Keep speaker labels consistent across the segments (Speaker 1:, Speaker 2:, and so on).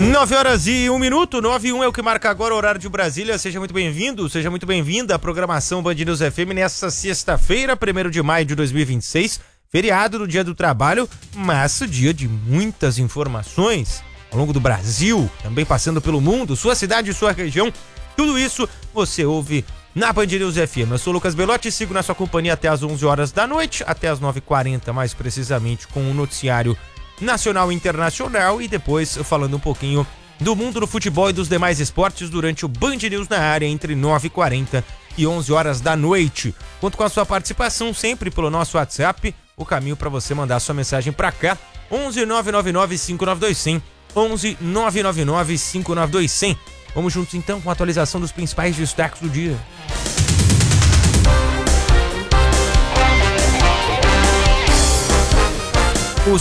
Speaker 1: 9h01, 9h01 é o que marca agora o horário de Brasília. Seja muito bem-vindo, seja muito bem-vinda à programação Band News FM nesta sexta-feira, 1º de maio de 2026, feriado do Dia do Trabalho, mas dia de muitas informações ao longo do Brasil, também passando pelo mundo, sua cidade e sua região. Tudo isso você ouve na Band News FM. Eu sou o Lucas Belotti e sigo na sua companhia até às 11 horas da noite, até às 9h40 mais precisamente, com o noticiário nacional e internacional, e depois falando um pouquinho do mundo do futebol e dos demais esportes durante o Band News na área entre 9h40 e 11 horas da noite. Conto com a sua participação sempre pelo nosso WhatsApp, o caminho para você mandar sua mensagem para cá, 11 999 592 100, 11 999 592 100. Vamos juntos então com a atualização dos principais destaques do dia. O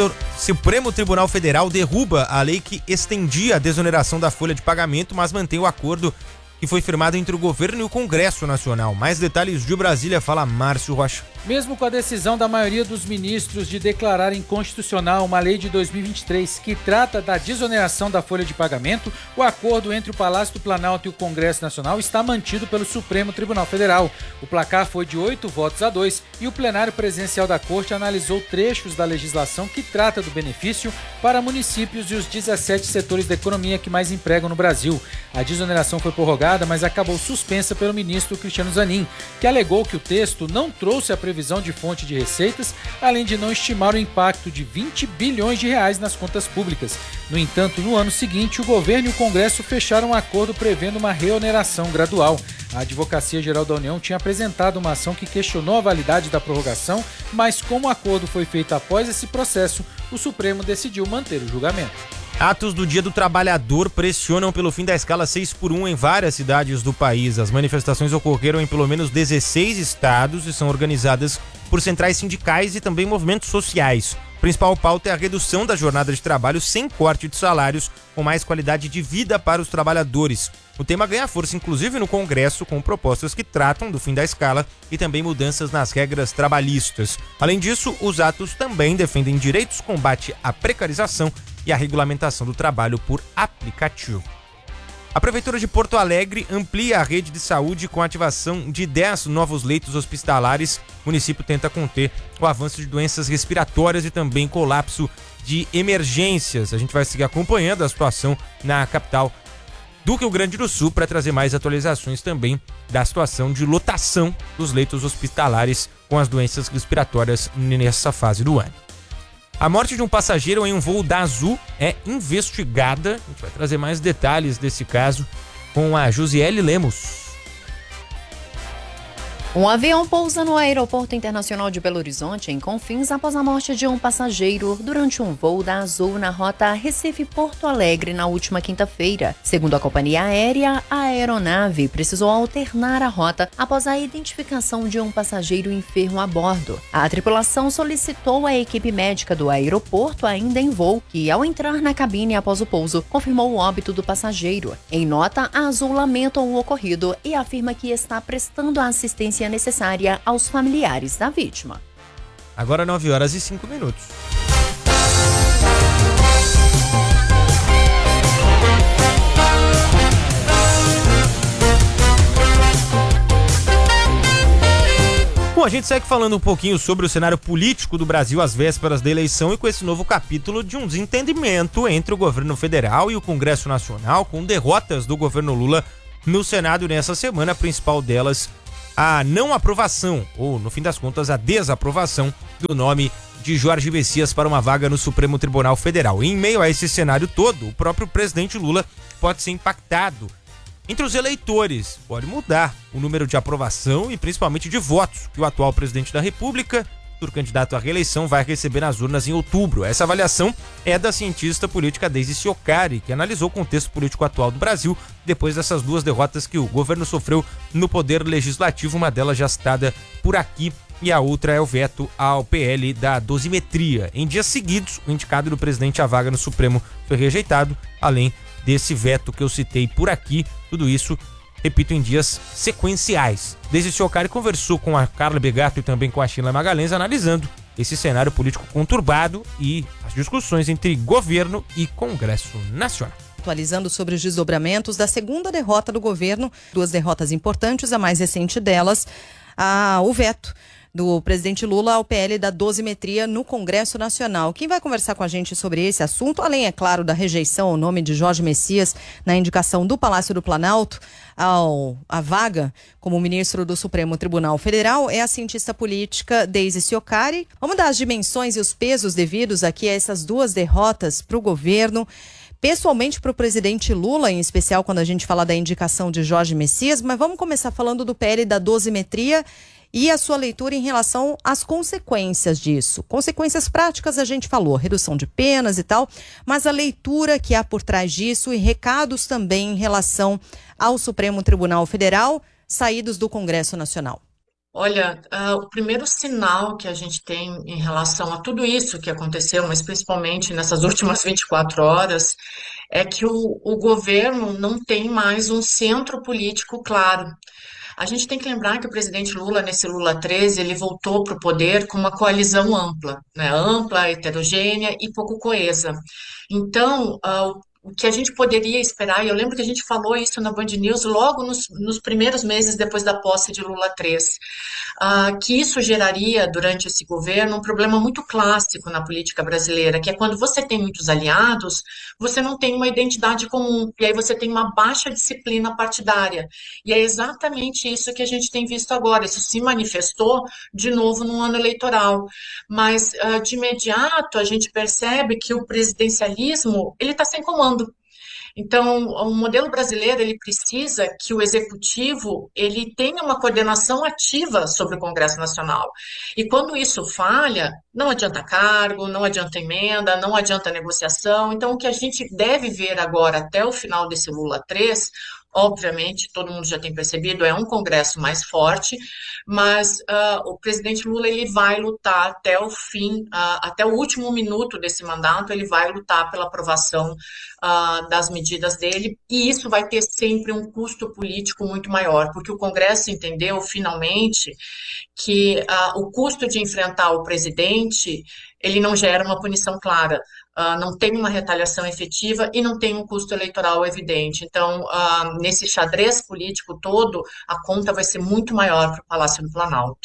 Speaker 1: Supremo Tribunal Federal derruba a lei que estendia a desoneração da folha de pagamento, mas mantém o acordo que foi firmado entre o governo e o Congresso Nacional. Mais detalhes de Brasília, fala Márcio Rocha.
Speaker 2: Mesmo com a decisão da maioria dos ministros de declarar inconstitucional uma lei de 2023 que trata da desoneração da folha de pagamento, o acordo entre o Palácio do Planalto e o Congresso Nacional está mantido pelo Supremo Tribunal Federal. O placar foi de 8-2 e o plenário presencial da Corte analisou trechos da legislação que trata do benefício para municípios e os 17 setores da economia que mais empregam no Brasil. A desoneração foi prorrogada, mas acabou suspensa pelo ministro Cristiano Zanin, que alegou que o texto não trouxe a previsão de fonte de receitas, além de não estimar o impacto de 20 bilhões de reais nas contas públicas. No entanto, no ano seguinte, o governo e o Congresso fecharam um acordo prevendo uma reoneração gradual. A Advocacia Geral da União tinha apresentado uma ação que questionou a validade da prorrogação, mas como o acordo foi feito após esse processo, o Supremo decidiu manter o julgamento.
Speaker 1: Atos do Dia do Trabalhador pressionam pelo fim da escala 6x1 em várias cidades do país. As manifestações ocorreram em pelo menos 16 estados e são organizadas por centrais sindicais e também movimentos sociais. A principal pauta é a redução da jornada de trabalho sem corte de salários, com mais qualidade de vida para os trabalhadores. O tema ganha força inclusive no Congresso, com propostas que tratam do fim da escala e também mudanças nas regras trabalhistas. Além disso, os atos também defendem direitos, combate à precarização e a regulamentação do trabalho por aplicativo. A Prefeitura de Porto Alegre amplia a rede de saúde com a ativação de 10 novos leitos hospitalares. O município tenta conter o avanço de doenças respiratórias e também colapso de emergências. A gente vai seguir acompanhando a situação na capital do Rio Grande do Sul para trazer mais atualizações também da situação de lotação dos leitos hospitalares com as doenças respiratórias nessa fase do ano. A morte de um passageiro em um voo da Azul é investigada. A gente vai trazer mais detalhes desse caso com a Josiele Lemos.
Speaker 3: Um avião pousa no Aeroporto Internacional de Belo Horizonte, em Confins, após a morte de um passageiro durante um voo da Azul na rota Recife-Porto Alegre na última quinta-feira. Segundo a companhia aérea, a aeronave precisou alternar a rota após a identificação de um passageiro enfermo a bordo. A tripulação solicitou à equipe médica do aeroporto, ainda em voo, que, ao entrar na cabine após o pouso, confirmou o óbito do passageiro. Em nota, a Azul lamenta o ocorrido e afirma que está prestando a assistência necessária aos familiares da vítima.
Speaker 1: Agora 9h05. Bom, a gente segue falando um pouquinho sobre o cenário político do Brasil às vésperas da eleição e com esse novo capítulo de um desentendimento entre o governo federal e o Congresso Nacional, com derrotas do governo Lula no Senado nessa semana, a principal delas a não aprovação, ou no fim das contas a desaprovação do nome de Jorge Messias para uma vaga no Supremo Tribunal Federal. E em meio a esse cenário todo, o próprio presidente Lula pode ser impactado. Entre os eleitores, pode mudar o número de aprovação e principalmente de votos que o atual presidente da República, futuro candidato à reeleição, vai receber nas urnas em outubro. Essa avaliação é da cientista política Daisy Ciocari, que analisou o contexto político atual do Brasil depois dessas duas derrotas que o governo sofreu no poder legislativo, uma delas já citada por aqui e a outra é o veto ao PL da dosimetria. Em dias seguidos, o indicado do presidente à vaga no Supremo foi rejeitado, além desse veto que eu citei por aqui, tudo isso, repito, em dias sequenciais. Daisy Ciocari conversou com a Carla Begato e também com a Sheila Magalhães, analisando esse cenário político conturbado e as discussões entre governo e Congresso Nacional.
Speaker 4: Atualizando sobre os desdobramentos da segunda derrota do governo, 2 derrotas importantes, a mais recente delas, o veto do presidente Lula ao PL da dosimetria no Congresso Nacional. Quem vai conversar com a gente sobre esse assunto, além, é claro, da rejeição ao nome de Jorge Messias na indicação do Palácio do Planalto à vaga como ministro do Supremo Tribunal Federal, é a cientista política Deise Ciocari. Vamos dar as dimensões e os pesos devidos aqui a essas 2 derrotas para o governo, pessoalmente para o presidente Lula, em especial quando a gente fala da indicação de Jorge Messias, mas vamos começar falando do PL da dosimetria e a sua leitura em relação às consequências disso. Consequências práticas a gente falou, redução de penas e tal, mas a leitura que há por trás disso e recados também em relação ao Supremo Tribunal Federal, saídos do Congresso Nacional.
Speaker 5: Olha, o primeiro sinal que a gente tem em relação a tudo isso que aconteceu, mas principalmente nessas últimas 24 horas, é que o governo não tem mais um centro político claro. A gente tem que lembrar que o presidente Lula, nesse Lula 13, ele voltou para o poder com uma coalizão ampla, né? Ampla, heterogênea e pouco coesa. Então, o que a gente poderia esperar, e eu lembro que a gente falou isso na Band News logo nos primeiros meses depois da posse de Lula 3, que isso geraria, durante esse governo, um problema muito clássico na política brasileira, que é quando você tem muitos aliados, você não tem uma identidade comum, e aí você tem uma baixa disciplina partidária. E é exatamente isso que a gente tem visto agora. Isso se manifestou, de novo, no ano eleitoral. Mas, de imediato, a gente percebe que o presidencialismo, ele está sem comando. Então, o modelo brasileiro, ele precisa que o executivo, ele tenha uma coordenação ativa sobre o Congresso Nacional. E quando isso falha, não adianta cargo, não adianta emenda, não adianta negociação. Então, o que a gente deve ver agora, até o final desse Lula 3, obviamente, todo mundo já tem percebido, é um Congresso mais forte, mas o presidente Lula, ele vai lutar até o fim, até o último minuto desse mandato, ele vai lutar pela aprovação das medidas dele, e isso vai ter sempre um custo político muito maior, porque o Congresso entendeu, finalmente, que o custo de enfrentar o presidente, ele não gera uma punição clara. Não tem uma retaliação efetiva e não tem um custo eleitoral evidente. Então, nesse xadrez político todo, a conta vai ser muito maior para o Palácio do Planalto.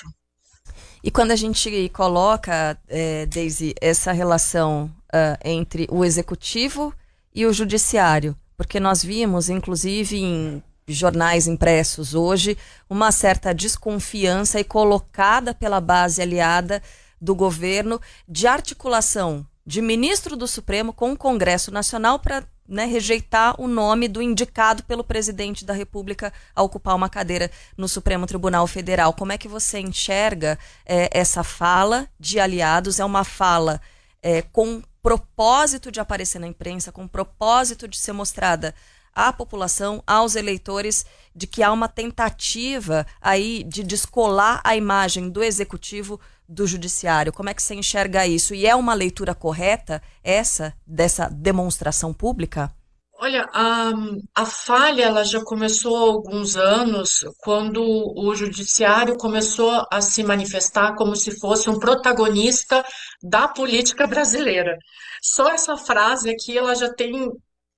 Speaker 4: E quando a gente coloca, Deise, essa relação entre o executivo e o judiciário, porque nós vimos, inclusive, em jornais impressos hoje, uma certa desconfiança e colocada pela base aliada do governo de articulação de ministro do Supremo com o Congresso Nacional para rejeitar o nome do indicado pelo presidente da República a ocupar uma cadeira no Supremo Tribunal Federal. Como é que você enxerga essa fala de aliados? É uma fala com propósito de aparecer na imprensa, com propósito de ser mostrada à população, aos eleitores, de que há uma tentativa aí de descolar a imagem do executivo do judiciário. Como é que você enxerga isso? E é uma leitura correta dessa demonstração pública?
Speaker 5: Olha, a falha ela já começou há alguns anos, quando o judiciário começou a se manifestar como se fosse um protagonista da política brasileira. Só essa frase aqui, ela já tem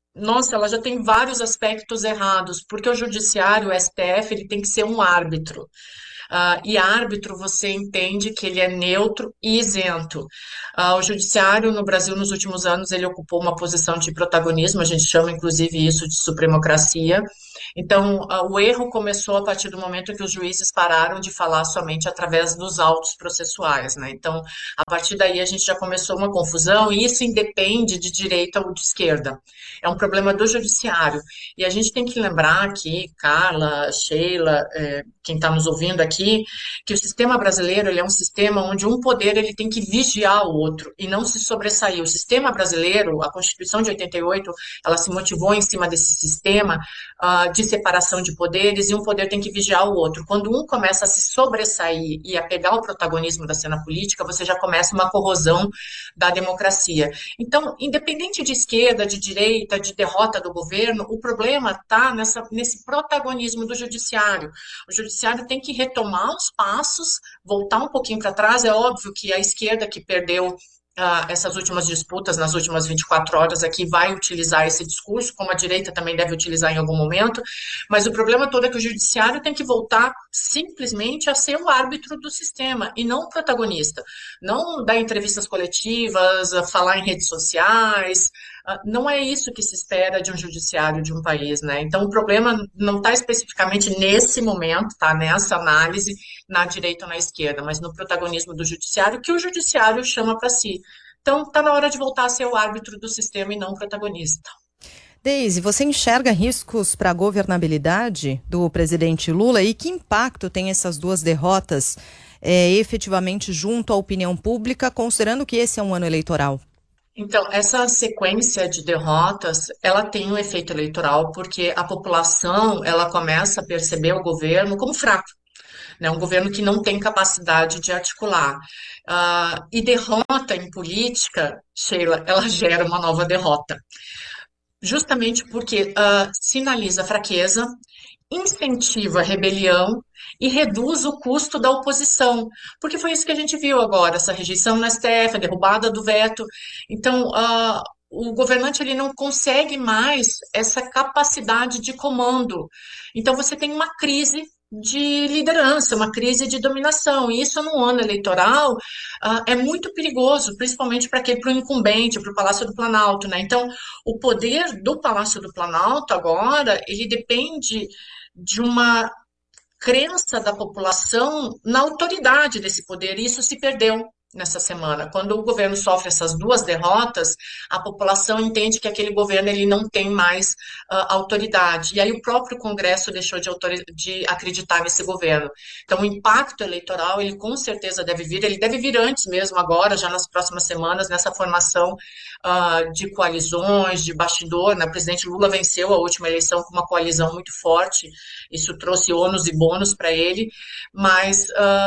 Speaker 5: vários aspectos errados, porque o judiciário, o STF, ele tem que ser um árbitro. E árbitro você entende que ele é neutro e isento. O judiciário no Brasil nos últimos anos ele ocupou uma posição de protagonismo, a gente chama inclusive isso de supremocracia. Então o erro começou a partir do momento que os juízes pararam de falar somente através dos autos processuais, né? Então a partir daí a gente já começou uma confusão, e isso independe de direita ou de esquerda. É um problema do judiciário. E a gente tem que lembrar aqui, Carla, Sheila, quem está nos ouvindo aqui, que o sistema brasileiro ele é um sistema onde um poder ele tem que vigiar o outro e não se sobressair. O sistema brasileiro, a Constituição de 88, ela se motivou em cima desse sistema de separação de poderes e um poder tem que vigiar o outro. Quando um começa a se sobressair e a pegar o protagonismo da cena política, você já começa uma corrosão da democracia. Então, independente de esquerda, de direita, de derrota do governo, o problema está nesse protagonismo do judiciário. O judiciário tem que retomar os passos, voltar um pouquinho para trás. É óbvio que a esquerda que perdeu essas últimas disputas nas últimas 24 horas aqui vai utilizar esse discurso, como a direita também deve utilizar em algum momento, mas o problema todo é que o judiciário tem que voltar simplesmente a ser o árbitro do sistema e não o protagonista, não dar entrevistas coletivas, falar em redes sociais, não é isso que se espera de um judiciário de um país, né? Então o problema não está especificamente nesse momento, tá? Nessa análise, na direita ou na esquerda, mas no protagonismo do judiciário, que o judiciário chama para si. Então está na hora de voltar a ser o árbitro do sistema e não o protagonista.
Speaker 6: Deise, você enxerga riscos para a governabilidade do presidente Lula e que impacto tem essas duas derrotas efetivamente junto à opinião pública, considerando que esse é um ano eleitoral?
Speaker 5: Então, essa sequência de derrotas, ela tem um efeito eleitoral, porque a população, ela começa a perceber o governo como fraco, né? Um governo que não tem capacidade de articular. E derrota em política, Sheila, ela gera uma nova derrota. Justamente porque sinaliza fraqueza, incentiva a rebelião e reduz o custo da oposição, porque foi isso que a gente viu agora, essa rejeição no STF, a derrubada do veto. Então, o governante ele não consegue mais essa capacidade de comando. Então, você tem uma crise de liderança, uma crise de dominação, e isso no ano eleitoral é muito perigoso, principalmente para o incumbente, para o Palácio do Planalto, né? Então, o poder do Palácio do Planalto agora, ele depende de uma crença da população na autoridade desse poder, e isso se perdeu nessa semana. Quando o governo sofre essas duas derrotas, a população entende que aquele governo ele não tem mais autoridade, e aí o próprio Congresso deixou de acreditar nesse governo. Então o impacto eleitoral, ele com certeza deve vir, ele deve vir antes mesmo agora, já nas próximas semanas, nessa formação de coalizões, de bastidor, né? O presidente Lula venceu a última eleição com uma coalizão muito forte, isso trouxe ônus e bônus para ele, mas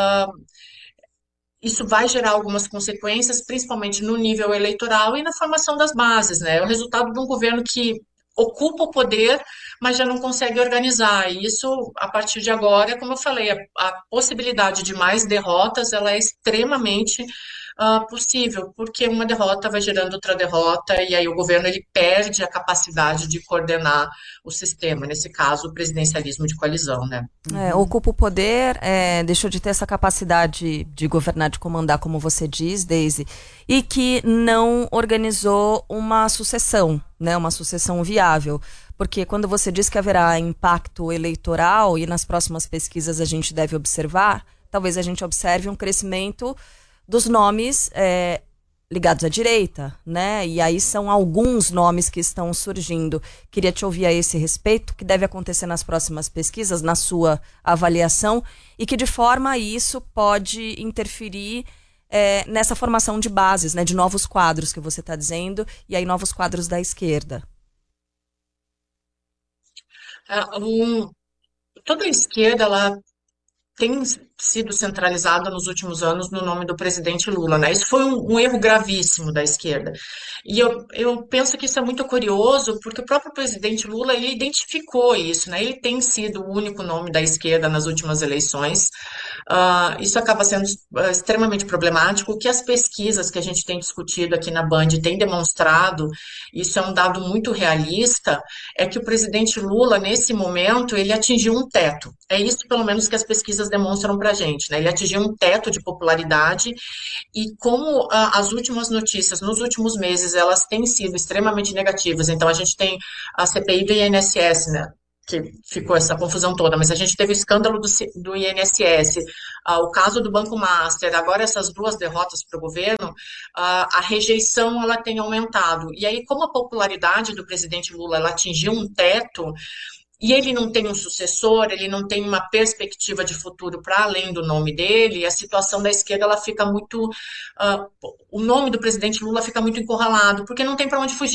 Speaker 5: isso vai gerar algumas consequências, principalmente no nível eleitoral e na formação das bases, né? É o resultado de um governo que ocupa o poder, mas já não consegue organizar. E isso, a partir de agora, como eu falei, a possibilidade de mais derrotas, ela é extremamente possível, porque uma derrota vai gerando outra derrota, e aí o governo ele perde a capacidade de coordenar o sistema, nesse caso, o presidencialismo de coalizão, né?
Speaker 4: Ocupa o poder, deixou de ter essa capacidade de governar, de comandar, como você diz, Deise, e que não organizou uma sucessão, né, uma sucessão viável. Porque quando você diz que haverá impacto eleitoral, e nas próximas pesquisas a gente deve observar, talvez a gente observe um crescimento dos nomes ligados à direita, né? E aí são alguns nomes que estão surgindo. Queria te ouvir a esse respeito, que deve acontecer nas próximas pesquisas, na sua avaliação, e que de forma isso pode interferir nessa formação de bases, né? De novos quadros que você está dizendo, e aí novos quadros da esquerda.
Speaker 5: Toda a esquerda, ela tem sido centralizada nos últimos anos no nome do presidente Lula, né? Isso foi um erro gravíssimo da esquerda. E eu penso que isso é muito curioso, porque o próprio presidente Lula, ele identificou isso, né? Ele tem sido o único nome da esquerda nas últimas eleições. Isso acaba sendo extremamente problemático. O que as pesquisas que a gente tem discutido aqui na Band têm demonstrado, isso é um dado muito realista, é que o presidente Lula, nesse momento, ele atingiu um teto. É isso, pelo menos, que as pesquisas demonstram para a gente, né? Ele atingiu um teto de popularidade, e como as últimas notícias nos últimos meses elas têm sido extremamente negativas. Então a gente tem a CPI do INSS, né? Que ficou essa confusão toda, mas a gente teve o escândalo do INSS, o caso do Banco Master, agora essas duas derrotas para o governo, a rejeição ela tem aumentado. E aí, como a popularidade do presidente Lula ela atingiu um teto, e ele não tem um sucessor, ele não tem uma perspectiva de futuro para além do nome dele, a situação da esquerda ela fica muito... o nome do presidente Lula fica muito encurralado, porque não tem para onde fugir.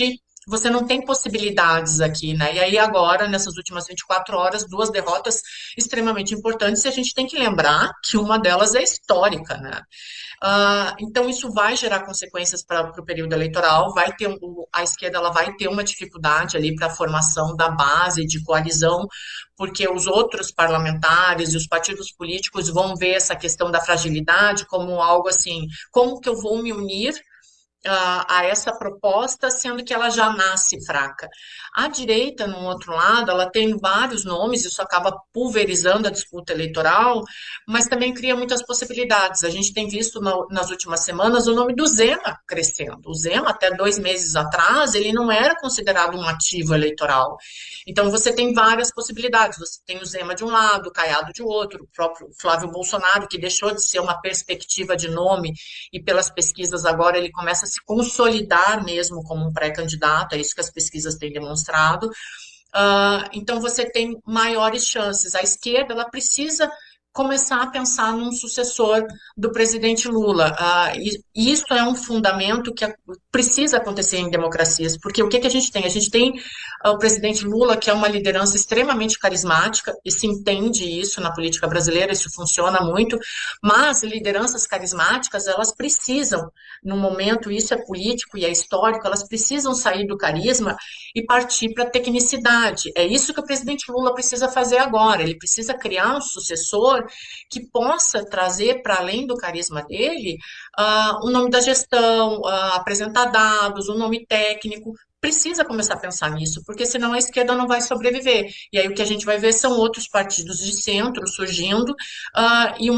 Speaker 5: você não tem possibilidades aqui, né? E aí agora, nessas últimas 24 horas, 2 derrotas extremamente importantes, e a gente tem que lembrar que uma delas é histórica, né? Então isso vai gerar consequências para o período eleitoral, a esquerda ela vai ter uma dificuldade ali para a formação da base de coalizão, porque os outros parlamentares e os partidos políticos vão ver essa questão da fragilidade como algo assim, como que eu vou me unir a essa proposta, sendo que ela já nasce fraca. A direita, no outro lado, ela tem vários nomes, isso acaba pulverizando a disputa eleitoral, mas também cria muitas possibilidades. A gente tem visto nas últimas semanas o nome do Zema crescendo. O Zema, até 2 meses atrás, ele não era considerado um ativo eleitoral. Então, você tem várias possibilidades. Você tem o Zema de um lado, o Caiado de outro, o próprio Flávio Bolsonaro, que deixou de ser uma perspectiva de nome, e pelas pesquisas agora ele começa a se consolidar mesmo como um pré-candidato, é isso que as pesquisas têm demonstrado. Então, você tem maiores chances. A esquerda, ela precisa começar a pensar num sucessor do presidente Lula. E isso é um fundamento que precisa acontecer em democracias, porque o que a gente tem? A gente tem o presidente Lula, que é uma liderança extremamente carismática, e se entende isso na política brasileira, isso funciona muito, mas lideranças carismáticas, elas precisam, no momento, isso é político e é histórico, elas precisam sair do carisma e partir para a tecnicidade. É isso que o presidente Lula precisa fazer agora, ele precisa criar um sucessor que possa trazer, para além do carisma dele, o nome da gestão, apresentar dados, o nome técnico. Precisa começar a pensar nisso, porque senão a esquerda não vai sobreviver. E aí o que a gente vai ver são outros partidos de centro surgindo e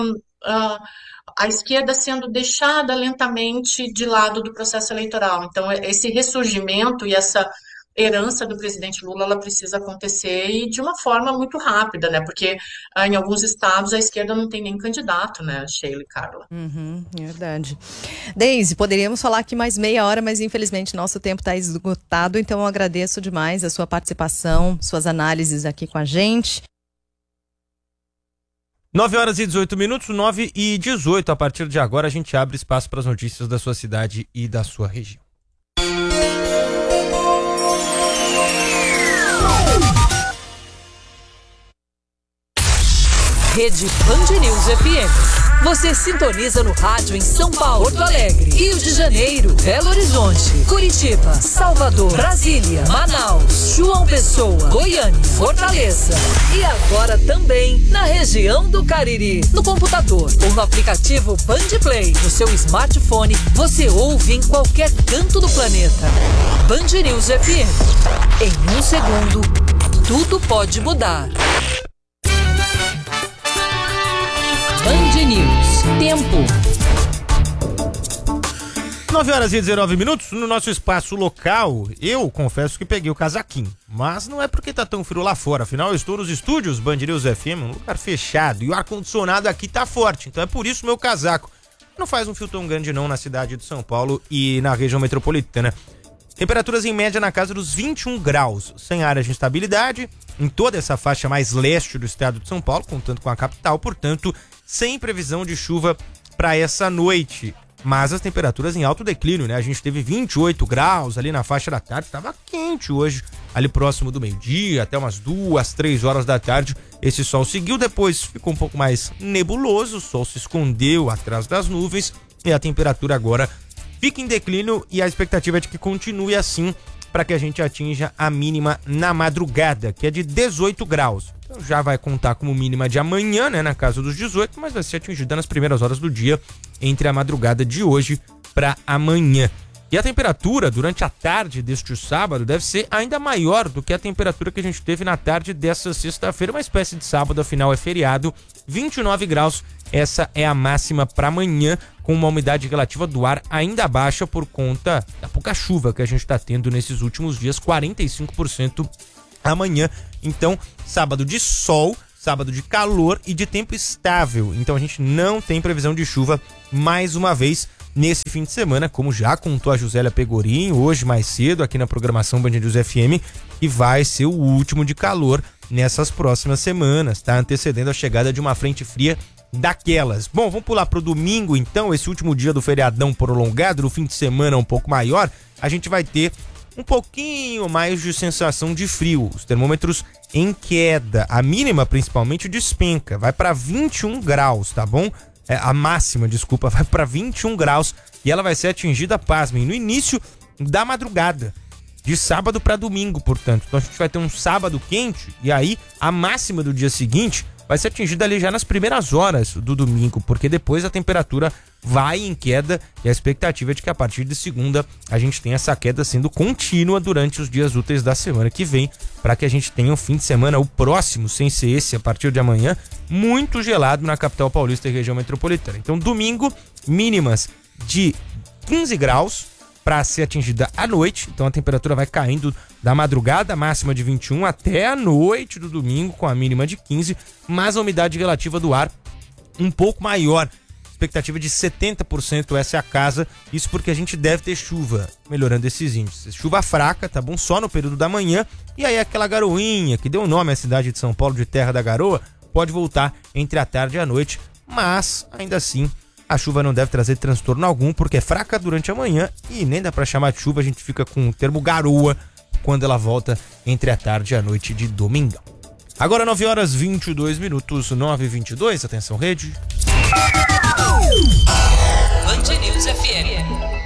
Speaker 5: a esquerda sendo deixada lentamente de lado do processo eleitoral. Então, esse ressurgimento e essa herança do presidente Lula, ela precisa acontecer e de uma forma muito rápida, né? Porque em alguns estados a esquerda não tem nem candidato, né, Sheila e Carla?
Speaker 6: Verdade. Deise, poderíamos falar aqui mais meia hora, mas infelizmente nosso tempo está esgotado, então eu agradeço demais a sua participação, suas análises aqui com a gente.
Speaker 1: 9h18, 9h18. A partir de agora a gente abre espaço para as notícias da sua cidade e da sua região.
Speaker 7: Rede Band News FM. Você sintoniza no rádio em São Paulo, Porto Alegre, Rio de Janeiro, Belo Horizonte, Curitiba, Salvador, Brasília, Manaus, João Pessoa, Goiânia, Fortaleza e agora também na região do Cariri. No computador ou no aplicativo Band Play, no seu smartphone, você ouve em qualquer canto do planeta. Band News FM. Em 1 segundo, tudo pode mudar. Band News. Tempo.
Speaker 1: 9h19. No nosso espaço local, eu confesso que peguei o casaquinho. Mas não é porque tá tão frio lá fora. Afinal, eu estou nos estúdios Band News FM, um lugar fechado. E o ar-condicionado aqui tá forte. Então é por isso o meu casaco não faz um frio tão grande não na cidade de São Paulo e na região metropolitana. Temperaturas em média na casa dos 21 graus, sem áreas de instabilidade, em toda essa faixa mais leste do estado de São Paulo, contando com a capital, portanto, sem previsão de chuva para essa noite. Mas as temperaturas em alto declínio, né? A gente teve 28 graus ali na faixa da tarde, estava quente hoje, ali próximo do meio-dia, até umas 2, 3 horas da tarde. Esse sol seguiu, depois ficou um pouco mais nebuloso, o sol se escondeu atrás das nuvens e a temperatura agora fica em declínio e a expectativa é de que continue assim para que a gente atinja a mínima na madrugada, que é de 18 graus. Então já vai contar como mínima de amanhã, né, na casa dos 18, mas vai ser atingida nas primeiras horas do dia, entre a madrugada de hoje para amanhã. E a temperatura durante a tarde deste sábado deve ser ainda maior do que a temperatura que a gente teve na tarde dessa sexta-feira, uma espécie de sábado, afinal é feriado, 29 graus. Essa é a máxima para amanhã, com uma umidade relativa do ar ainda baixa por conta da pouca chuva que a gente está tendo nesses últimos dias, 45% amanhã. Então, sábado de sol, sábado de calor e de tempo estável. Então a gente não tem previsão de chuva mais uma vez nesse fim de semana, como já contou a Josélia Pegorinho hoje mais cedo aqui na programação Band News FM, e vai ser o último de calor nessas próximas semanas, tá? Antecedendo a chegada de uma frente fria daquelas. Bom, vamos pular pro domingo então, esse último dia do feriadão prolongado, no fim de semana um pouco maior, a gente vai ter um pouquinho mais de sensação de frio. Os termômetros em queda. A mínima, principalmente, despenca. Vai para 21 graus, tá bom? A máxima, desculpa, vai para 21 graus. E ela vai ser atingida, pasmem, no início da madrugada. De sábado para domingo, portanto. Então a gente vai ter um sábado quente. E aí, a máxima do dia seguinte vai ser atingida ali já nas primeiras horas do domingo, porque depois a temperatura vai em queda e a expectativa é de que a partir de segunda a gente tenha essa queda sendo contínua durante os dias úteis da semana que vem, para que a gente tenha um fim de semana, o próximo, sem ser esse, a partir de amanhã, muito gelado na capital paulista e região metropolitana. Então, domingo, mínimas de 15 graus, para ser atingida à noite, então a temperatura vai caindo da madrugada, máxima de 21, até a noite do domingo, com a mínima de 15, mas a umidade relativa do ar um pouco maior, expectativa de 70%, essa é a casa, isso porque a gente deve ter chuva, melhorando esses índices. Chuva fraca, tá bom? Só no período da manhã, e aí aquela garoinha, que deu nome à cidade de São Paulo de Terra da Garoa, pode voltar entre a tarde e a noite, mas ainda assim, a chuva não deve trazer transtorno algum, porque é fraca durante a manhã e nem dá pra chamar de chuva, a gente fica com o termo garoa quando ela volta entre a tarde e a noite de domingão. Agora 9 horas 22 minutos, 9h22, atenção rede.
Speaker 7: Band News FM.